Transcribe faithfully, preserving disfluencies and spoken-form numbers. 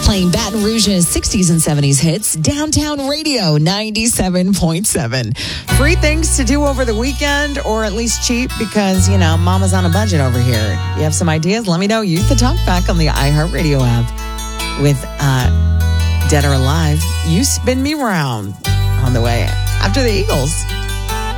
Playing Baton Rouge's sixties and seventies hits, Downtown Radio ninety-seven point seven. Free things to do over the weekend, or at least cheap because, you know, mama's on a budget over here. You have some ideas? Let me know. Use the talkback on the iHeartRadio app with uh, Dead or Alive. You Spin Me Round on the way after the Eagles.